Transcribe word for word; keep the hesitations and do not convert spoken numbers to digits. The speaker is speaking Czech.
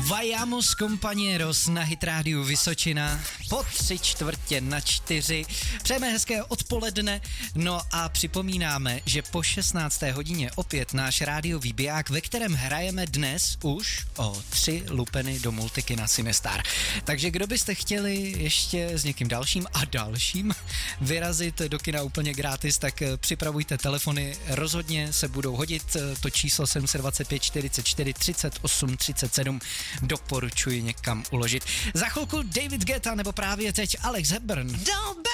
Vayamos compañeros na Hit Rádiu Vysočina po tři čtvrtě na čtyři. Přejeme hezké odpoledne, no a připomínáme, že po šestnácté hodině opět náš rádiový biják, ve kterém hrajeme dnes už o tři lupeny do multiky na Cinestar. Takže kdo byste chtěli ještě s někým dalším a dalším vyrazit do kina úplně gratis, tak připravujte telefony, rozhodně se budou hodit. To číslo sedm dva pět čtyřicet čtyři třicet osm třicet sedm doporučuji někam uložit. Za chvilku David Guetta nebo právě teď Alex Hepburn.